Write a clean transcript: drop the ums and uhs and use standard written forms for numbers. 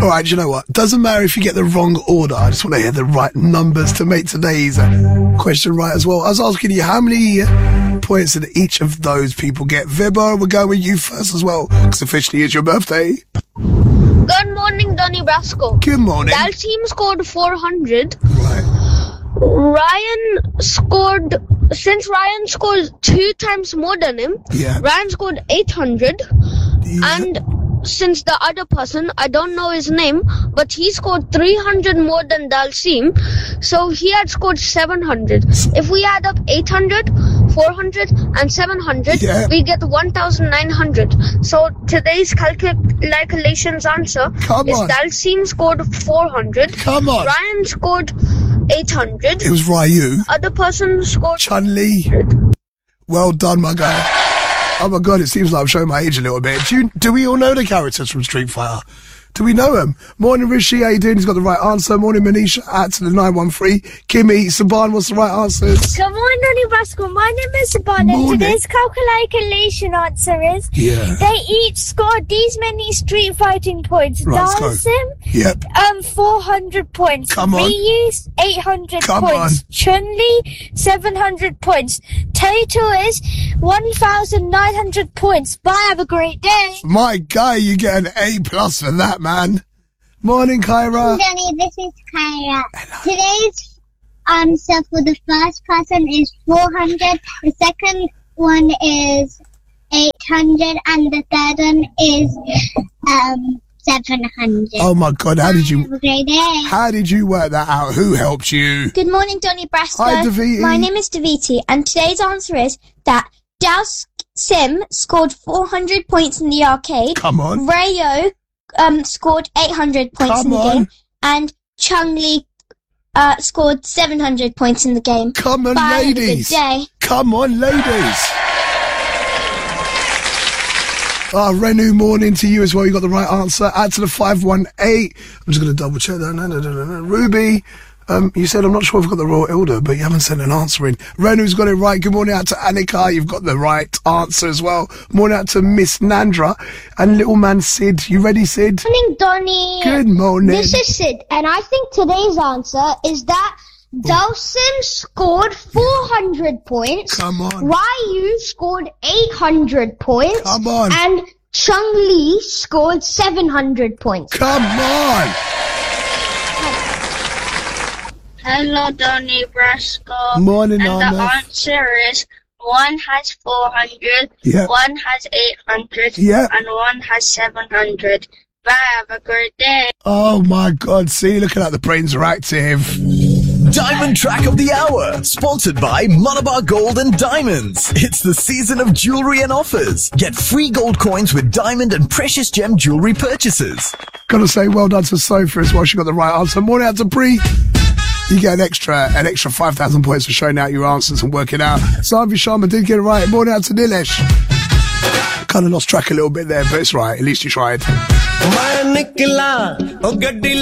All right, you know what? Doesn't matter if you get the wrong order. I just want to hear the right numbers to make today's question right as well. I was asking you how many points did each of those people get. Vibba, we're going with you first as well, because officially it's your birthday. Good morning, Donny Brasco. Good morning. Dalsim scored 400. Right. Since Ryan scored 2 times more than him, Yeah. Ryan scored 800. Yeah. And since the other person, I don't know his name, but he scored 300 more than Dalsim, so he had scored 700. If we add up 800, 400 and 700, Yeah. we get 1,900. So today's calculations answer Come is on. Dalsim scored 400. Come on. Ryan scored 800. It was Ryu. Other person scored Chun-Li. Well done, my guy. Oh my God, it seems like I'm showing my age a little bit. Do we all know the characters from Street Fighter? Do we know them? Morning, Rishi. How you doing? He's got the right answer. Morning, Manisha. At to the 913. Kimmy, Saban, what's the right answers? Good morning, Donny Brasco. My name is Saban, Morning. and today's calculation answer is they each scored these many street fighting points. Right, let's go. Dalsim, Yep. 400 points. Come on. Ryu, 800 Come points. on. Chun-Li, 700 points. Tato is 1,900 points. Bye, have a great day. My guy, you get an A+ for that, man. Morning, Kyra. Danny, this is Kyra. Today's answer for the first person is 400, the second one is 800, and the third one is 700. Oh my God, how did Have you a great day. how did you work that out? Who helped you? Good morning, Donny Brasco. Hi, Daviti. My name is Daviti, and today's answer is that Dalsim scored 400 points in the arcade. Come on. Rayo scored 800 points Come in the on. game, and Chun-Li scored 700 points in the game. Come on, Bye, have a good ladies. day. Come on, ladies. Renu, morning to you as well. You got the right answer. Add to the 518. I'm just going to double check that. No. Ruby, you said I'm not sure if I've got the Royal Elder, but you haven't sent an answer in. Renu's got it right. Good morning out to Annika. You've got the right answer as well. Morning out to Miss Nandra and little man Sid. You ready, Sid? Morning, Donny. Good morning. This is Sid, and I think today's answer is that Dalsim scored 400 points. Come on. Ryu scored 800 points. Come on. And Chun-Li scored 700 points. Come on. Hello, Donny Brasco. Morning, And the Arnav. answer is one has 400, Yeah. one has 800, Yeah. and one has 700. Bye, have a great day. Oh my God. See, look at that. The brains are active. Diamond Track of the Hour, sponsored by Malabar Gold and Diamonds. It's the season of jewelry and offers. Get free gold coins with diamond and precious gem jewelry purchases. Gotta say, well done to Sophia as well. She got the right answer. Morning out to Bree. You get an extra 5,000 points for showing out your answers and working out. Savi Sharma did get it right. Morning out to Nilesh. Kind of lost track a little bit there, but it's right. At least you tried.